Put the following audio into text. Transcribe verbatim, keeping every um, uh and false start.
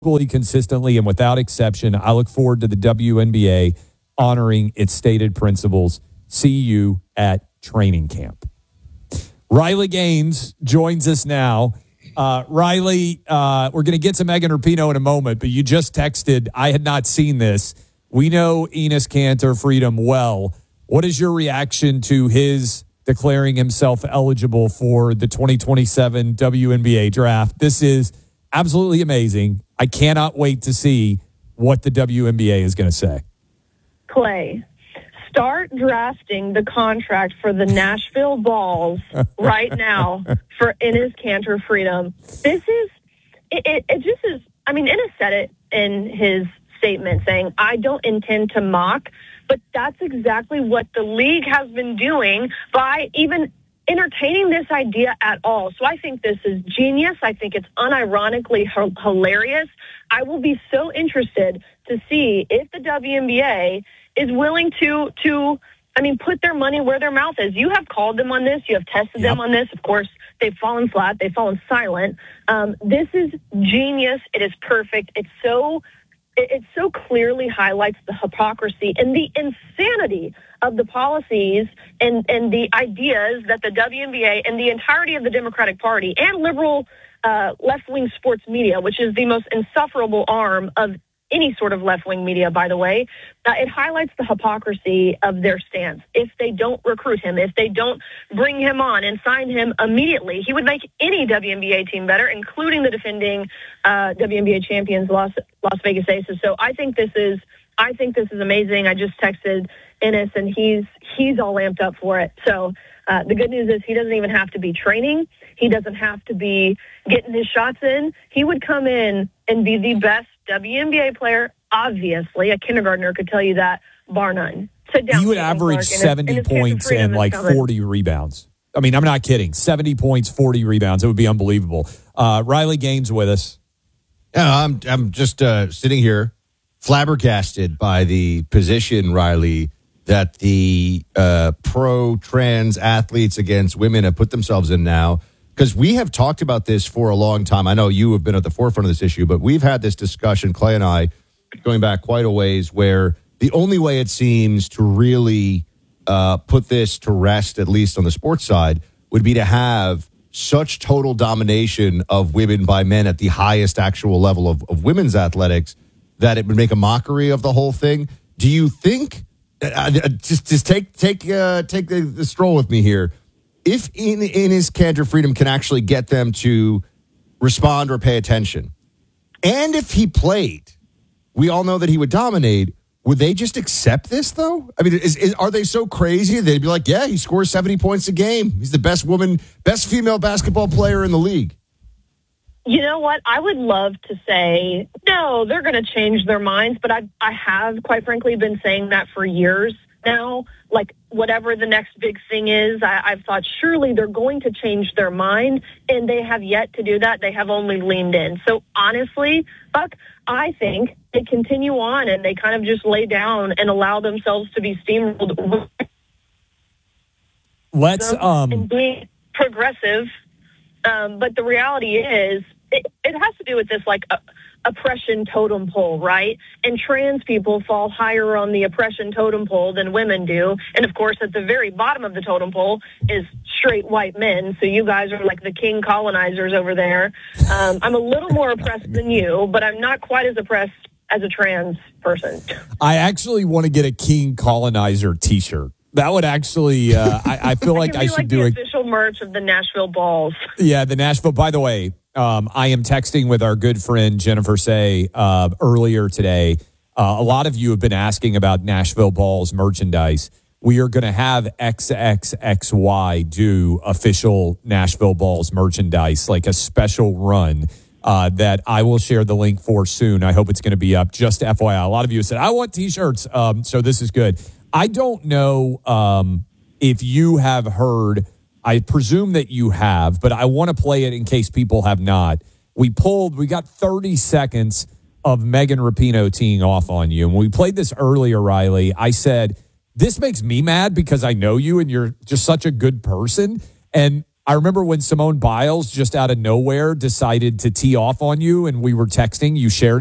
Equally consistently and without exception, I look forward to the W N B A honoring its stated principles. See you at training camp. Riley Gaines joins us now. Uh, Riley, uh, we're going to get to Megan Rapinoe in a moment, but you just texted, I had not seen this. We know Enes Kanter Freedom well. What is your reaction to his declaring himself eligible for the twenty twenty-seven W N B A draft? This is absolutely amazing. I cannot wait to see what the W N B A is going to say. Clay, start drafting the contract for the Nashville Balls right now for Enes Kanter Freedom. This is, it, it, it just is, I mean, Enes said it in his statement saying, I don't intend to mock, but that's exactly what the league has been doing by even entertaining this idea at all. So I think this is genius. I think it's unironically h- hilarious. I will be so interested to see if the W N B A is willing to, to, I mean, put their money where their mouth is. You have called them on this. You have tested yep. them on this. Of course, they've fallen flat. They've fallen silent. Um, this is genius. It is perfect. It's so, it, it so clearly highlights the hypocrisy and the insanity of the policies and, and the ideas that the W N B A and the entirety of the Democratic Party and liberal uh, left-wing sports media, which is the most insufferable arm of any sort of left-wing media, by the way, uh, it highlights the hypocrisy of their stance. If they don't recruit him, if they don't bring him on and sign him immediately, he would make any W N B A team better, including the defending uh, W N B A champions, Las, Las Vegas Aces. So I think this is, I think this is amazing. I just texted Enes, and he's he's all amped up for it. So uh, the good news is he doesn't even have to be training. He doesn't have to be getting his shots in. He would come in and be the best W N B A player, obviously. A kindergartner could tell you that, bar none. Sit down. He would average seventy and points and like forty rebounds. I mean, I'm not kidding. seventy points, forty rebounds. It would be unbelievable. Uh, Riley Gaines with us. Yeah, I'm I'm just uh, sitting here flabbergasted by the position, Riley, that the uh, pro-trans athletes against women have put themselves in now. Because we have talked about this for a long time. I know you have been at the forefront of this issue, but we've had this discussion, Clay and I, going back quite a ways, where the only way it seems to really uh, put this to rest, at least on the sports side, would be to have such total domination of women by men at the highest actual level of, of women's athletics that it would make a mockery of the whole thing. Do you think, uh, just just take take uh, take the, the stroll with me here, if in, Enes Kanter Freedom can actually get them to respond or pay attention, and if he played, we all know that he would dominate, would they just accept this, though? I mean, is, is, are they so crazy? They'd be like, yeah, he scores seventy points a game. He's the best woman, best female basketball player in the league. You know what? I would love to say, no, they're going to change their minds, but I, I have, quite frankly, been saying that for years now. Like, whatever the next big thing is, I, I've thought surely they're going to change their mind, and they have yet to do that. They have only leaned in. So, honestly, Buck, I think they continue on, and they kind of just lay down and allow themselves to be steamrolled. Let's, um... And being progressive. Um, but the reality is, it, it has to do with this, like, uh, oppression totem pole, right? And trans people fall higher on the oppression totem pole than women do. And, of course, at the very bottom of the totem pole is straight white men. So you guys are like the king colonizers over there. Um, I'm a little more oppressed than you, but I'm not quite as oppressed as a trans person. I actually want to get a king colonizer T-shirt. That would actually, uh, I, I feel like I should like do the it. Official merch of the Nashville Balls. Yeah, the Nashville. By the way, um, I am texting with our good friend Jennifer Say uh, earlier today. Uh, a lot of you have been asking about Nashville Balls merchandise. We are going to have X X X Y do official Nashville Balls merchandise, like a special run uh, that I will share the link for soon. I hope it's going to be up. Just F Y I, a lot of you said, I want T-shirts, um, so this is good. I don't know um, if you have heard, I presume that you have, but I want to play it in case people have not. We pulled, we got thirty seconds of Megan Rapinoe teeing off on you. And when we played this earlier, Riley, I said, this makes me mad because I know you and you're just such a good person. And I remember when Simone Biles just out of nowhere decided to tee off on you and we were texting, you shared